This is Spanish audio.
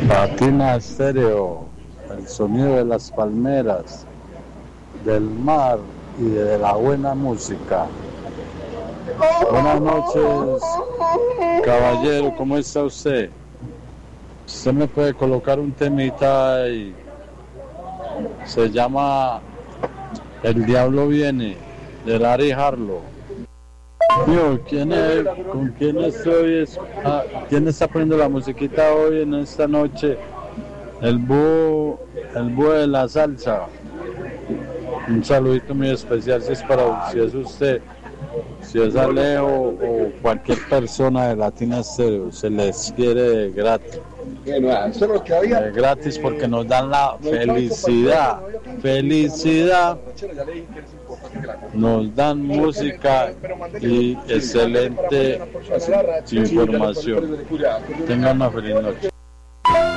Latina Estéreo, el sonido de las palmeras, del mar y de la buena música. Buenas noches, caballero, ¿cómo está usted? Usted me puede colocar un temita y se llama El Diablo Viene, de Larry Harlow. Yo, ¿con quién estoy? ¿Quién está poniendo la musiquita hoy en esta noche? El búho de la salsa. Un saludito muy especial si es usted, si es Alejo o cualquier persona de Latina Estéreo, se les quiere gratis. Gratis porque nos dan la felicidad, nos dan música y excelente información. Tengan una feliz noche.